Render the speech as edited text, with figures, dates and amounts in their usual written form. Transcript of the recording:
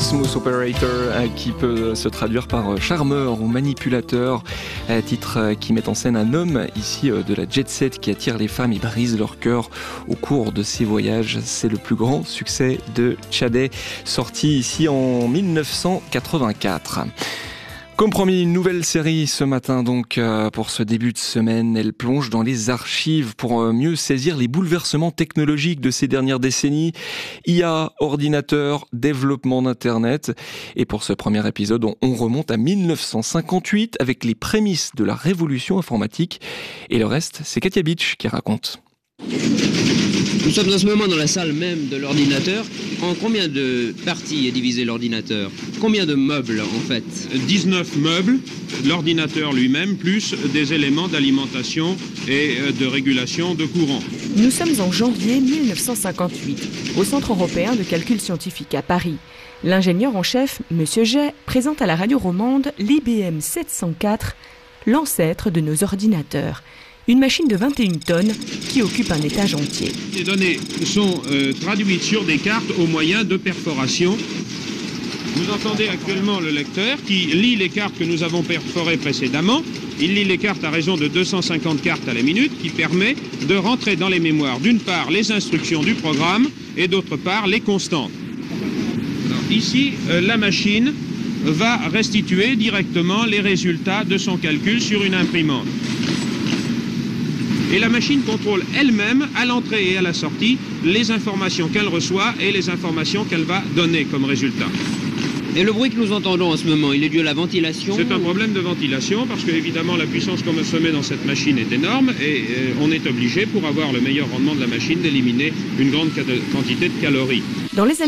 Smooth Operator, qui peut se traduire par charmeur ou manipulateur, titre qui met en scène un homme ici de la jet set qui attire les femmes et brise leur cœur au cours de ses voyages. C'est le plus grand succès de Tchadeh, sorti ici en 1984. Comme promis, une nouvelle série ce matin donc pour ce début de semaine. Elle plonge dans les archives pour mieux saisir les bouleversements technologiques de ces dernières décennies. IA, ordinateur, développement d'Internet. Et pour ce premier épisode, on remonte à 1958 avec les prémices de la révolution informatique. Et le reste, c'est Katia Beach qui raconte. Nous sommes en ce moment dans la salle même de l'ordinateur. En combien de parties est divisé l'ordinateur? Combien de meubles en fait? 19 meubles, l'ordinateur lui-même, plus des éléments d'alimentation et de régulation de courant. Nous sommes en janvier 1958, au Centre européen de calcul scientifique à Paris. L'ingénieur en chef, M. Jay, présente à la radio romande l'IBM 704, l'ancêtre de nos ordinateurs. Une machine de 21 tonnes qui occupe un étage entier. Les données sont traduites sur des cartes au moyen de perforation. Vous entendez actuellement le lecteur qui lit les cartes que nous avons perforées précédemment. Il lit les cartes à raison de 250 cartes à la minute, qui permet de rentrer dans les mémoires d'une part les instructions du programme et d'autre part les constantes. Alors, ici, la machine va restituer directement les résultats de son calcul sur une imprimante. Et la machine contrôle elle-même, à l'entrée et à la sortie, les informations qu'elle reçoit et les informations qu'elle va donner comme résultat. Et le bruit que nous entendons en ce moment, il est dû à la ventilation? C'est un problème de ventilation parce que évidemment la puissance qu'on met dans cette machine est énorme et on est obligé, pour avoir le meilleur rendement de la machine, d'éliminer une grande quantité de calories. Dans les